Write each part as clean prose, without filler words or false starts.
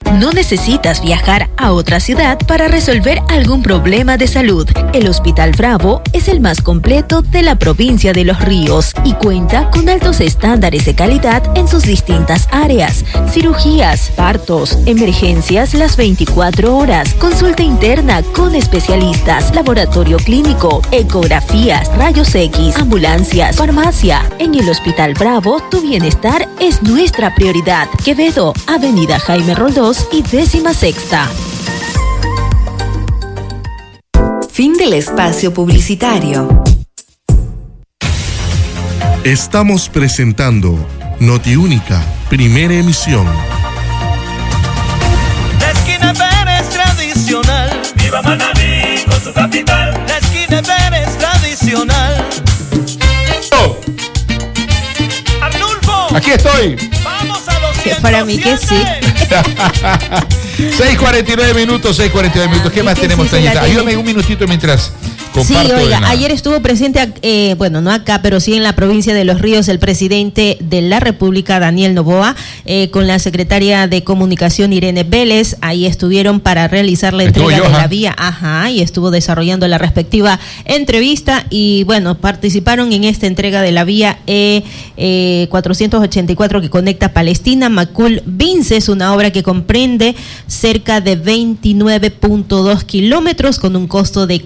No necesitas viajar a otra ciudad para resolver algún problema de salud. El Hospital Bravo es el más completo de la provincia de Los Ríos y cuenta con altos estándares de calidad en sus distintas áreas. Cirugías, partos, emergencias las 24 horas, consulta interna con especialistas, laboratorio clínico, ecografías, rayos X, ambulancias, farmacia. En el Hospital Bravo, tu bienestar es nuestra prioridad. Quevedo, Avenida Jaime Roldós y 16ª. Fin del espacio publicitario. Estamos presentando Notiúnica, primera emisión. La esquina Pérez tradicional. Viva Manabí con su capital. La esquina Pérez tradicional. Oh. Arnulfo. Aquí estoy. Vamos a los 107. Para mí que sí. 6:49 minutos. ¿Qué más tenemos, Tañita? Ayúdame un minutito mientras comparto. Sí, oiga, ayer estuvo presente, bueno, no acá, pero sí en la provincia de Los Ríos, el presidente de la República, Daniel Noboa, con la secretaria de Comunicación, Irene Vélez. Ahí estuvieron para realizar la entrega de la vía. Ajá, y estuvo desarrollando la respectiva entrevista. Y bueno, participaron en esta entrega de la vía 484 que conecta Palestina, Macul, Vinces, una obra que comprende cerca de 29.2 kilómetros con un costo de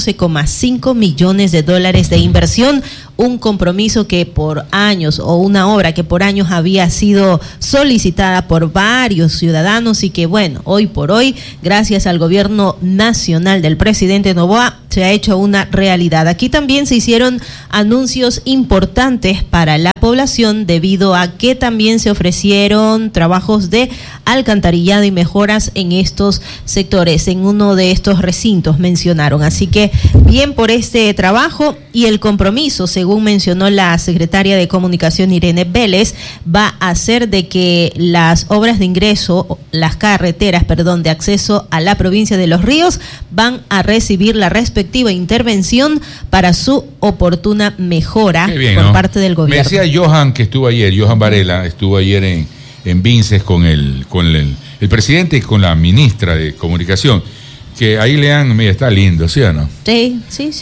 14,5 millones de dólares de inversión, un compromiso que por años, o una obra que por años había sido solicitada por varios ciudadanos y que bueno, hoy por hoy, gracias al gobierno nacional del presidente Noboa, se ha hecho una realidad. Aquí también se hicieron anuncios importantes para la población debido a que también se ofrecieron trabajos de alcantarillado y mejoras en estos sectores, en uno de estos recintos mencionaron. Así que bien por este trabajo y el compromiso, según mencionó la secretaria de Comunicación Irene Vélez, va a ser de que las obras de ingreso, las carreteras, de acceso a la provincia de Los Ríos van a recibir la respectiva intervención para su oportuna mejora por parte del gobierno. Me decía Johan que estuvo ayer, Johan Varela estuvo ayer en Vinces con el presidente y con la ministra de Comunicación, que ahí mira, está lindo, ¿sí o no? Sí.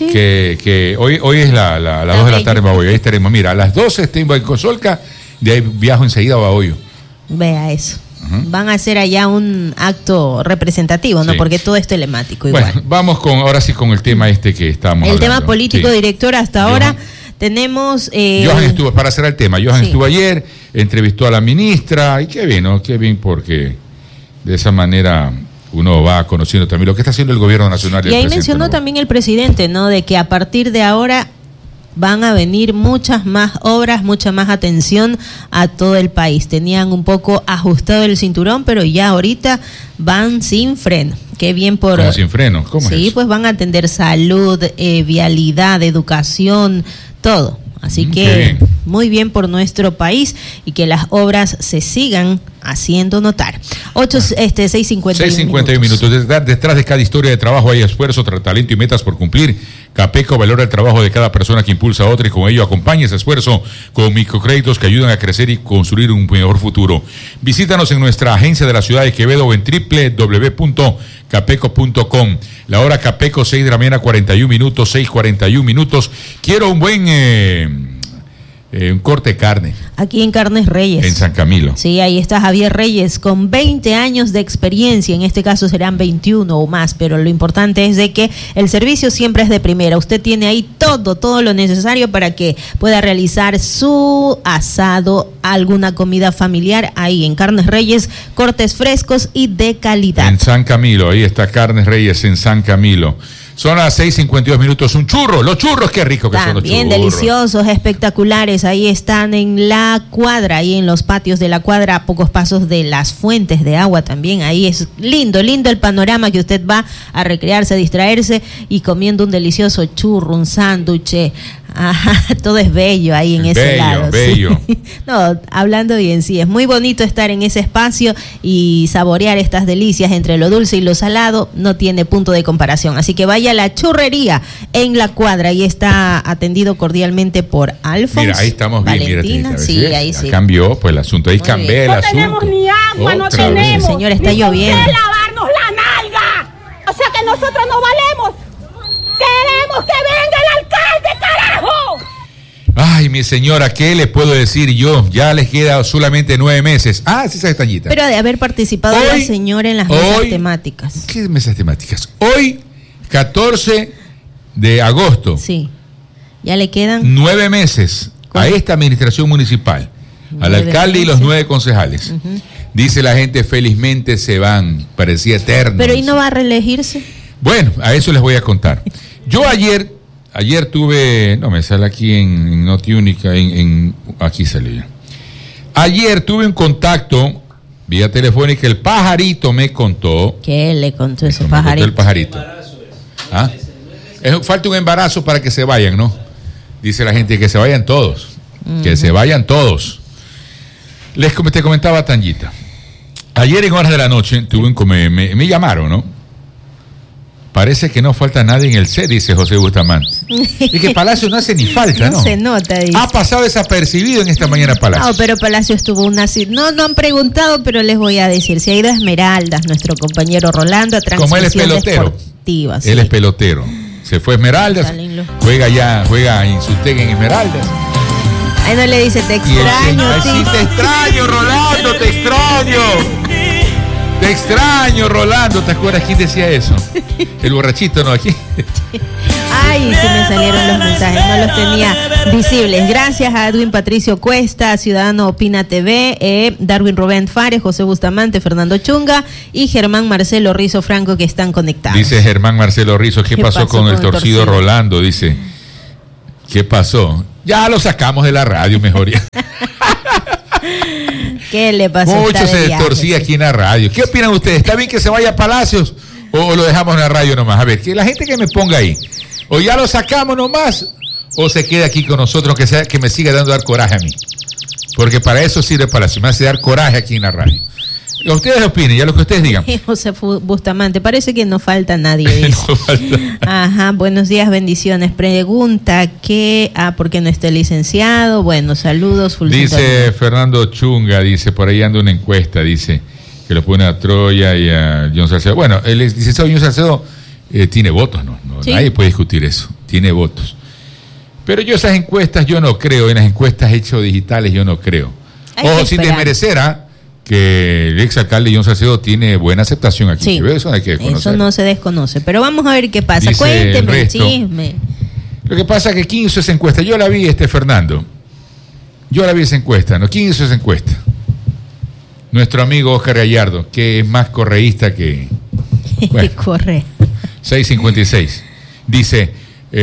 Que hoy es a las 2 de la tarde en Bahoyo, ahí estaremos, mira, a las 12 estoy en Cosolca, de ahí viajo enseguida a Bahoyo. Vea eso. Van a hacer allá un acto representativo, ¿no? Sí. Porque todo es telemático igual. Bueno, vamos ahora sí con el tema que estamos hablando. El tema político, sí. Director, hasta ahora tenemos... Johan estuvo, para cerrar el tema, estuvo ayer, entrevistó a la ministra, y qué bien, ¿no? Qué bien, porque de esa manera uno va conociendo también lo que está haciendo el gobierno nacional. Y ahí mencionó también el presidente, ¿no? De que a partir de ahora van a venir muchas más obras, mucha más atención a todo el país. Tenían un poco ajustado el cinturón, pero ya ahorita van sin freno. Qué bien por... ¿Cómo sin freno? ¿Cómo es eso? Pues van a atender salud, vialidad, educación, todo. Así que muy bien por nuestro país y que las obras se sigan haciendo notar. 6:51 minutos. Detrás de cada historia de trabajo hay esfuerzo, talento y metas por cumplir. Capeco valora el trabajo de cada persona que impulsa a otra y con ello acompaña ese esfuerzo con microcréditos que ayudan a crecer y construir un mejor futuro. Visítanos en nuestra agencia de la ciudad de Quevedo o en www.capeco.com. La hora Capeco, 6 de la mañana, 6:41 minutos. Quiero un buen... un corte de carne. Aquí en Carnes Reyes. En San Camilo. Sí, ahí está Javier Reyes con 20 años de experiencia. En este caso serán 21 o más, pero lo importante es de que el servicio siempre es de primera. Usted tiene ahí todo lo necesario para que pueda realizar su asado, alguna comida familiar ahí en Carnes Reyes, cortes frescos y de calidad. En San Camilo, ahí está Carnes Reyes en San Camilo. Son las 6:52 minutos. Un churro, los churros, qué rico que son los churros. También deliciosos, espectaculares. Ahí están en la cuadra, ahí en los patios de la cuadra, a pocos pasos de las fuentes de agua también. Ahí es lindo el panorama que usted va a recrearse, a distraerse y comiendo un delicioso churro, un sándwich. Ajá, todo es bello ahí en ese lado. Bello. Sí. No, hablando bien, sí, es muy bonito estar en ese espacio y saborear estas delicias entre lo dulce y lo salado, no tiene punto de comparación. Así que vaya a la churrería en la cuadra y está atendido cordialmente por Alfonso. Mira, ahí estamos bien, Valentina, mira, sí, ahí sí. Cambió pues el asunto, ahí cambié el asunto. No tenemos ni agua, no tenemos. Señora, está lloviendo. ¿Por qué lavarnos la nalga? O sea que nosotros no valemos. ¡Queremos que venga el alcalde, carajo! Ay, mi señora, ¿qué le puedo decir yo? Ya les queda solamente 9 meses. Ah, sí, esa Tallita. Pero de haber participado la señora en las mesas temáticas. ¿Qué mesas temáticas? Hoy, 14 de agosto. Sí, ya le quedan 9 meses a esta administración municipal, al alcalde y los 9 concejales. Dice la gente, felizmente se van, parecía eterno. Pero ¿y no va a reelegirse? Bueno, a eso les voy a contar. Yo ayer tuve, no me sale aquí en Notiúnica, aquí salió. Ayer tuve un contacto vía telefónica, el pajarito me contó. ¿Qué le contó ese pajarito? El pajarito. ¿Ah? Falta un embarazo para que se vayan, ¿no? Dice la gente que se vayan todos. Que se vayan todos. Te comentaba Tanyita. Ayer en horas de la noche me llamaron, ¿no? Parece que no falta nadie en el set, dice José Bustamante. Y que Palacio no hace ni falta, ¿no? No se nota, dice. Ha pasado desapercibido en esta mañana Palacio. No, pero Palacio estuvo no han preguntado, pero les voy a decir. Se ha ido a Esmeraldas, nuestro compañero Rolando, a como él es pelotero. Sí. Él es pelotero. Se fue a Esmeraldas, juega en Insutec en Esmeraldas. Ahí no le dice, te extraño. Ay, sí, te extraño, Rolando, te extraño. Te extraño, Rolando. ¿Te acuerdas quién decía eso? El borrachito, ¿no? Aquí. Ay, se me salieron los mensajes, no los tenía visibles. Gracias a Edwin Patricio Cuesta, Ciudadano Opina TV, Darwin Rubén Fares, José Bustamante, Fernando Chunga y Germán Marcelo Rizo Franco, que están conectados. Dice Germán Marcelo Rizo, ¿qué pasó con el torcido Rolando? Dice, ¿qué pasó? Ya lo sacamos de la radio, mejor ya. ¿Qué le pasó? Mucho se torcía aquí en la radio. ¿Qué opinan ustedes? ¿Está bien que se vaya a Palacios o lo dejamos en la radio nomás? A ver, que la gente que me ponga ahí. O ya lo sacamos nomás o se queda aquí con nosotros, que me siga dando dar coraje a mí. Porque para eso sirve Palacio, me hace dar coraje aquí en la radio. Ustedes opinen, ya lo que ustedes digan. José Bustamante, parece que no falta nadie. No falta. Ajá, buenos días, bendiciones. Pregunta ¿por qué no está el licenciado? Bueno, saludos. Dice Fernando Chunga, dice, por ahí anda una encuesta, dice, que lo pone a Troya y a John Salcedo. Bueno, el licenciado John Salcedo tiene votos, ¿no? ¿Sí? Nadie puede discutir eso, tiene votos. Pero yo esas encuestas, yo no creo, en las encuestas hechas digitales, yo no creo. Ojo, sin desmerecer, que el exalcalde John Salcedo tiene buena aceptación aquí. Sí, eso hay que conocer. Eso no se desconoce, pero vamos a ver qué pasa. Dice cuénteme el chisme. Lo que pasa es que ¿quién hizo esa encuesta? Yo la vi, Fernando. Yo la vi esa encuesta, ¿no? ¿Quién hizo esa encuesta? Nuestro amigo Oscar Gallardo, que es más correísta que... Bueno, corre. 656. Dice,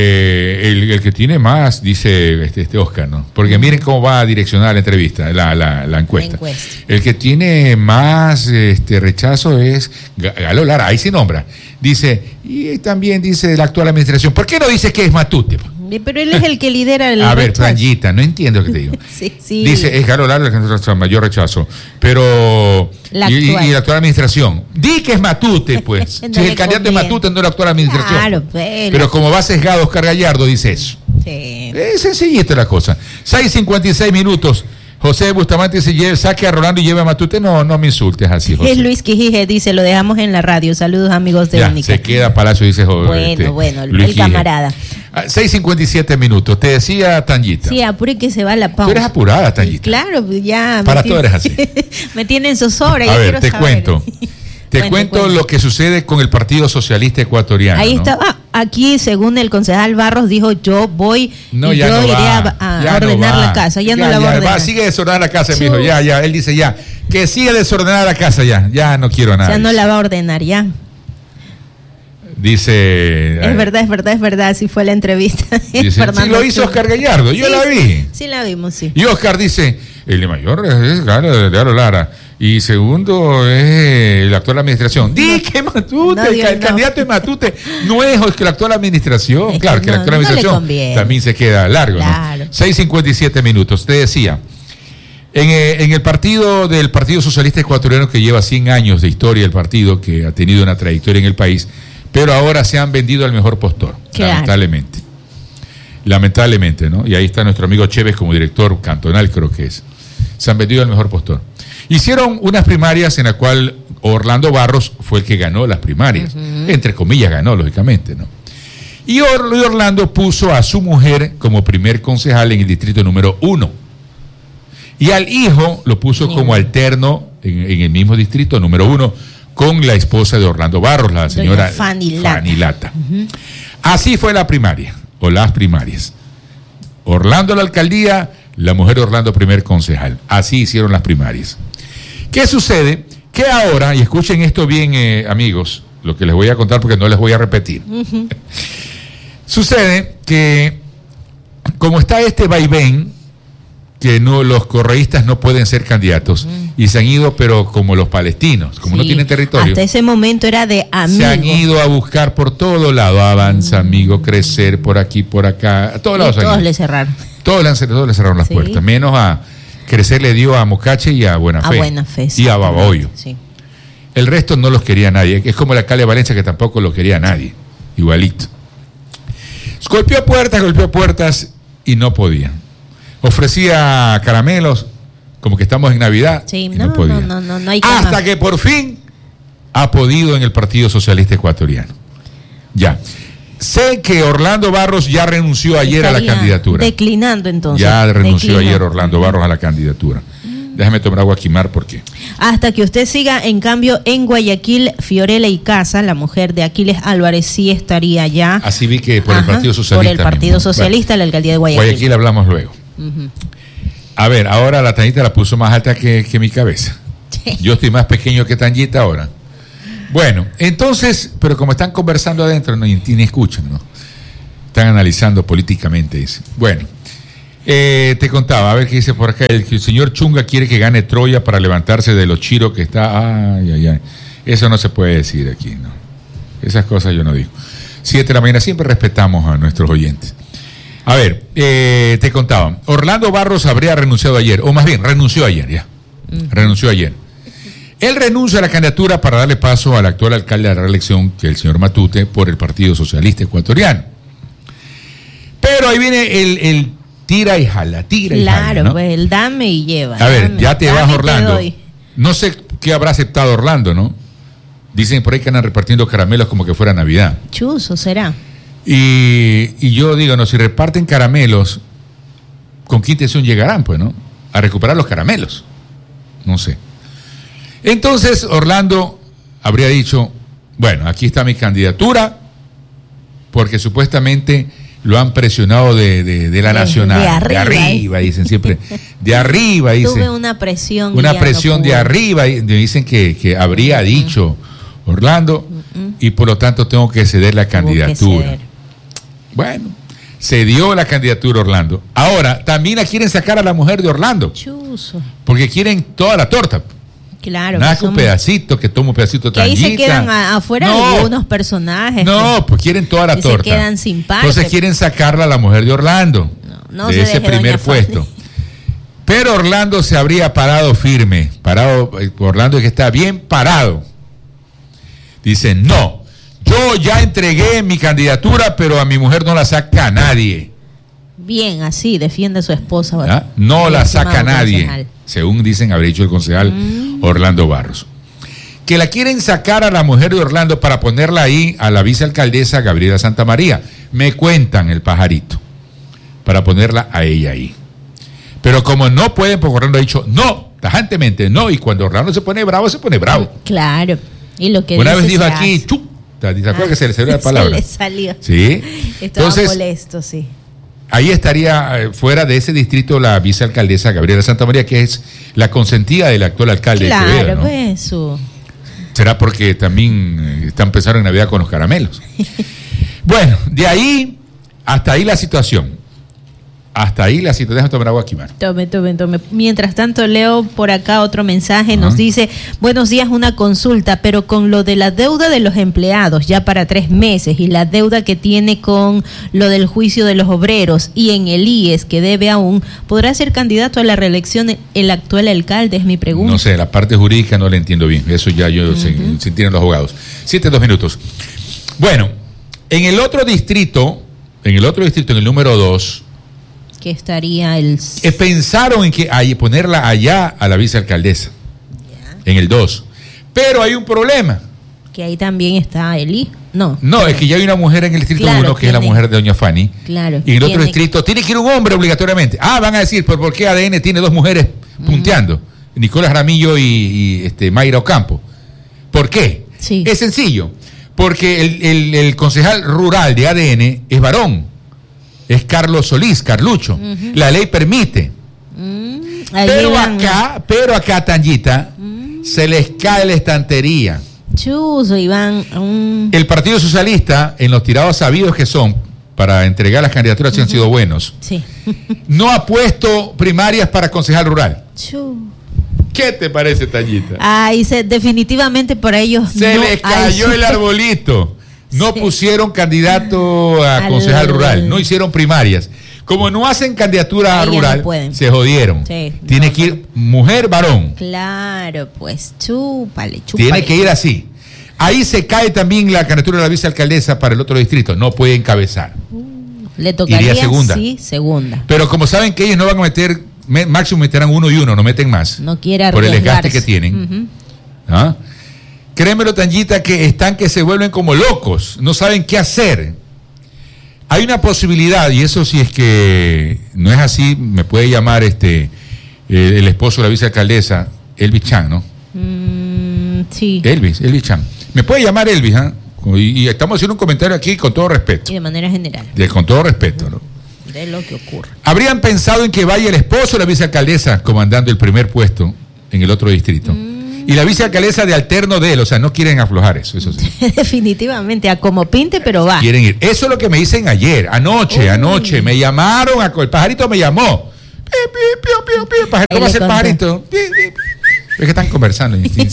el que tiene más, dice Oscar, ¿no? Porque miren cómo va a direccionar la entrevista, la encuesta. El que tiene más rechazo es Galo Lara, ahí se nombra. Dice, y también dice de la actual administración. ¿Por qué no dice que es Matute? Pero él es el que lidera el A ver, Franjita, no entiendo lo que te digo. Sí. Dice, es Galo Lara el que tiene mayor rechazo. Pero... Y la actual administración. Di que es Matute, pues. Si el candidato es Matute, no la actual administración. Claro, pero como va sesgado Oscar Gallardo, dice eso. Sí. Es sencillita la cosa. 6:56 minutos. José Bustamante dice, saque a Rolando y lleve a Matute. No me insultes así, José. Es Luis Quijije, dice, lo dejamos en la radio. Saludos, amigos de Única. Se queda Palacio, dice José. Bueno, Luis el camarada. 6:57 minutos. Te decía Tanyita. Sí, apure que se va la pausa. Tú eres apurada, Tanyita. Claro, ya. Para todo eres así. Me tienen zozobra. A ver, te cuento. Te cuento lo que sucede con el Partido Socialista Ecuatoriano. Ahí estaba, aquí según el concejal Barros dijo, yo voy iré a ordenar la casa. Ya no la va a ordenar. Sigue desordenada la casa, mijo. Ya, él dice que sigue desordenada la casa ya no quiero nada. Ya no la va a ordenar, ya. Dice... Es verdad, sí fue la entrevista. Dice, sí lo hizo Oscar Gallardo, yo la vi. Sí la vimos, sí. Y Oscar dice, el mayor es Galo Lara. Y segundo es la actual administración. Di que Matute, el candidato de Matute no es que la actual administración. Es claro, que la actual administración también se queda largo. Claro. ¿No? 6:57 minutos. Te decía, en el partido del Partido Socialista Ecuatoriano, que lleva 100 años de historia, el partido que ha tenido una trayectoria en el país, pero ahora se han vendido al mejor postor, lamentablemente, ¿no? Y ahí está nuestro amigo Chévez como director cantonal, creo que es. Se han vendido al mejor postor. Hicieron unas primarias en la cual Orlando Barros fue el que ganó las primarias. Entre comillas ganó, lógicamente, ¿no? Y Orlando puso a su mujer como primer concejal en el distrito número 1. Y al hijo lo puso como alterno en el mismo distrito número 1 con la esposa de Orlando Barros, la señora Fanny Lata. Así fue la primaria, o las primarias. Orlando la alcaldía, la mujer de Orlando primer concejal. Así hicieron las primarias. ¿Qué sucede? Que ahora, y escuchen esto bien, amigos, lo que les voy a contar porque no les voy a repetir. Sucede que, como está este vaivén, que no, los correístas no pueden ser candidatos, y se han ido, pero como los palestinos, como no tienen territorio. Hasta ese momento era de amigos. Se han ido a buscar por todo lado, Avanza, Amigo, Crecer, por aquí, por acá, a todos lados. Todos le cerraron. Todos le cerraron las puertas, menos a Crecer le dio a Mocache y a Buena Fe. A Buena Fe, y a Babahoyo. Sí. El resto no los quería nadie. Es como el alcalde de Valencia, que tampoco lo quería nadie. Igualito. Golpeó puertas y no podía. Ofrecía caramelos, como que estamos en Navidad. Sí, y no podía. No hay hasta que por fin ha podido en el Partido Socialista Ecuatoriano. Ya. Sé que Orlando Barros ya renunció ayer a la candidatura. Declinando entonces. Ya renunció ayer Orlando Barros a la candidatura. Déjame tomar agua Quimar porque... Hasta que usted siga, en cambio, en Guayaquil, Fiorella Icaza, la mujer de Aquiles Álvarez, sí estaría ya. Así vi que por el Partido Socialista. Por el Partido Socialista, la alcaldía de Guayaquil. Guayaquil hablamos luego. A ver, ahora la Tanita la puso más alta que mi cabeza. Yo estoy más pequeño que Tanguita ahora. Bueno, entonces, pero como están conversando adentro, ni escuchan, ¿no? Están analizando políticamente, dice. Bueno, te contaba, a ver qué dice por acá. El señor Chunga quiere que gane Troya para levantarse de los chiros que está. Ay. Eso no se puede decir aquí, ¿no? Esas cosas yo no digo. 7 de la mañana, siempre respetamos a nuestros oyentes. A ver, te contaba. Orlando Barros habría renunciado ayer, o más bien, renunció ayer, ya. Renunció ayer. Él renuncia a la candidatura para darle paso al actual alcalde de la reelección, que es el señor Matute, por el Partido Socialista Ecuatoriano. Pero ahí viene el tira y jala, Claro, ¿no? Pues el dame y lleva. A ver, ya te vas, Orlando. No sé qué habrá aceptado Orlando, ¿no? Dicen por ahí que andan repartiendo caramelos como que fuera Navidad. Chuzo, será. Y yo digo, no, si reparten caramelos, ¿con qué intención llegarán, pues, no? A recuperar los caramelos. No sé. Entonces Orlando habría dicho, bueno, aquí está mi candidatura, porque supuestamente lo han presionado de la nacional. De arriba, dicen siempre. De arriba, dicen. Tuve una presión. Una presión de arriba, y dicen que habría dicho Orlando, y por lo tanto tengo que ceder la candidatura. Bueno, cedió la candidatura Orlando. Ahora, también la quieren sacar a la mujer de Orlando. Chuzo. Porque quieren toda la torta. Claro. Nada que un pedacito, que toma un pedacito de Tanguita. Que ahí se quedan afuera algunos personajes. No, pues quieren toda la torta. Se quedan sin parte. Entonces quieren sacarla a la mujer de Orlando. No de ese primer puesto. Pero Orlando se habría parado firme. Orlando es que está bien parado. Dice, no, yo ya entregué mi candidatura, pero a mi mujer no la saca nadie. Bien, así defiende a su esposa. ¿Ah? No la saca nadie, concejal. Según dicen, habría dicho el concejal Orlando Barros. Que la quieren sacar a la mujer de Orlando para ponerla ahí a la vicealcaldesa Gabriela Santamaría. Me cuentan el pajarito. Para ponerla a ella ahí. Pero como no pueden, porque Orlando ha dicho no, tajantemente no. Y cuando Orlando se pone bravo, se pone bravo. Claro. Y lo que una vez dijo aquí, ¿te acuerdas que se le salió la palabra? Se le salió. Sí. Estaba molesto, sí. Ahí estaría fuera de ese distrito la vicealcaldesa Gabriela Santamaría, que es la consentida del actual alcalde de Quevedo, ¿no? Claro, pues eso. Será porque también están pensando en Navidad con los caramelos. Bueno, de ahí hasta ahí la situación. hasta ahí la situación. Déjame tomar agua aquí, mano. Tome. Mientras tanto, leo por acá otro mensaje. Nos dice, buenos días, una consulta, pero con lo de la deuda de los empleados ya para 3 meses y la deuda que tiene con lo del juicio de los obreros y en el IES que debe aún, ¿podrá ser candidato a la reelección el actual alcalde? Es mi pregunta. No sé, la parte jurídica no la entiendo bien. Eso ya yo se entienden los abogados. 7-2 minutos. Bueno, en el otro distrito, en el número 2, que estaría pensaron en que ponerla allá a la vicealcaldesa, en el 2. Pero hay un problema. Que ahí también está Eli. No, es que ya hay una mujer en el distrito 1, que es la mujer de doña Fanny. Claro. Y en el otro distrito tiene que ir un hombre obligatoriamente. Van a decir, ¿por qué ADN tiene 2 mujeres punteando? Nicolás Ramillo y Mayra Ocampo. ¿Por qué? Sí. Es sencillo. Porque el concejal rural de ADN es varón. Es Carlos Solís, Carlucho. La ley permite. Pero acá, Tanyita, se les cae la estantería. Chuzo, Iván. El Partido Socialista, en los tirados sabidos que son para entregar las candidaturas, han sido buenos. Sí. No ha puesto primarias para concejal rural. ¿Qué te parece, Tanyita? Definitivamente para ellos se les cayó el arbolito. No pusieron candidato a concejal rural, no hicieron primarias. Como no hacen candidatura rural, se jodieron. Sí, tiene que ir mujer, varón. Claro, pues chúpale. Tiene que ir así. Ahí se cae también la candidatura de la vicealcaldesa para el otro distrito. No puede encabezar. Le tocaría segunda. Sí, segunda. Pero como saben que ellos no van a meter, máximo meterán 1 y 1, no meten más. No quiere por el desgaste que tienen. Créemelo, Tanyita, que están que se vuelven como locos, no saben qué hacer. Hay una posibilidad, y eso si es que no es así, me puede llamar el esposo de la vicealcaldesa, Elvis Chan, ¿no? Sí. Elvis Chan. Me puede llamar Elvis, y estamos haciendo un comentario aquí con todo respeto. Y de manera general. Con todo respeto, ¿no? De lo que ocurre. Habrían pensado en que vaya el esposo de la vicealcaldesa comandando el primer puesto en el otro distrito. Y la vicealcaldesa de alterno de él, o sea, no quieren aflojar eso sí. Definitivamente, a como pinte, pero va. Quieren ir. Eso es lo que me dicen ayer, anoche, me llamaron, el pajarito me llamó. ¿Cómo hace el pajarito? Es que están conversando.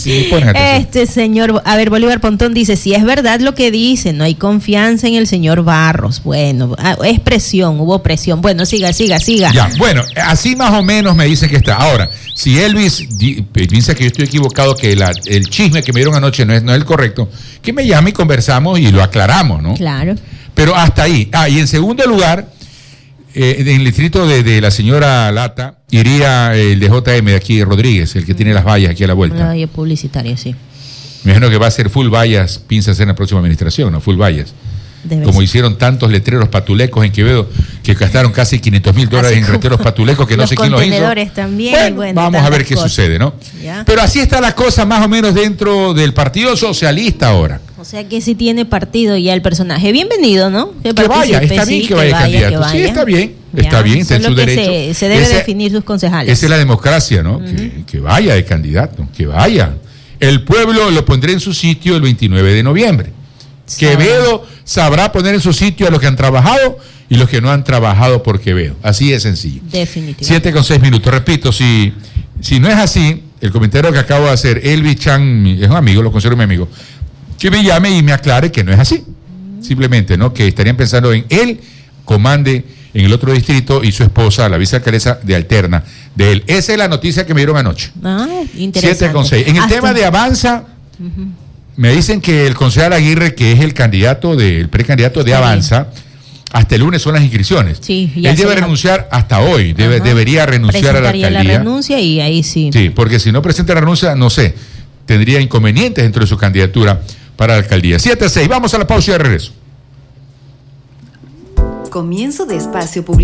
Señor, Bolívar Pontón dice, si es verdad lo que dice, no hay confianza en el señor Barros. Bueno, es presión, hubo presión. Bueno, siga. Ya, bueno, así más o menos me dicen que está. Ahora, si Elvis piensa que yo estoy equivocado, que el chisme que me dieron anoche no es el correcto, que me llame y conversamos y lo aclaramos, ¿no? Claro. Pero hasta ahí. Y en segundo lugar, en el distrito de la señora Lata, iría el de JM de aquí, Rodríguez, el que tiene las vallas aquí a la vuelta. La valla publicitaria, sí. Me imagino que va a ser full vallas, piensa hacer en la próxima administración, ¿no? Full vallas. Como hicieron tantos letreros patulecos en Quevedo, que gastaron casi $500,000 en letreros patulecos, que no sé quién los hizo. Los contenedores también. Bueno, vamos a ver qué sucede, ¿no? ¿Ya? Pero así está la cosa más o menos dentro del Partido Socialista ahora. O sea que sí tiene partido ya el personaje. Bienvenido, ¿no? Que vaya, está bien que vaya candidato. Sí, está bien, está bien, está en su derecho. Se debe definir sus concejales. Esa es la democracia, ¿no? Que vaya de candidato, que vaya. El pueblo lo pondrá en su sitio el 29 de noviembre. Quevedo sabrá poner en su sitio a los que han trabajado y los que no han trabajado por Quevedo. Así de sencillo. Definitivamente. 7:06. Repito, si no es así, el comentario que acabo de hacer, Elvis Chan es un amigo, lo considero mi amigo, que me llame y me aclare que no es así. Simplemente, ¿no? Que estarían pensando en él comande en el otro distrito y su esposa, la vicealcaldesa de Alterna, de él. Esa es la noticia que me dieron anoche. Interesante. 7:06. En el tema de Avanza, me dicen que el concejal Aguirre, que es el precandidato de Avanza, hasta el lunes son las inscripciones. Sí, él debe renunciar hasta hoy, debería renunciar a la alcaldía. La renuncia y ahí sí. Sí, porque si no presenta la renuncia, no sé, tendría inconvenientes dentro de su candidatura para la alcaldía. 7:06, vamos a la pausa y de regreso. Comienzo de espacio publicitario.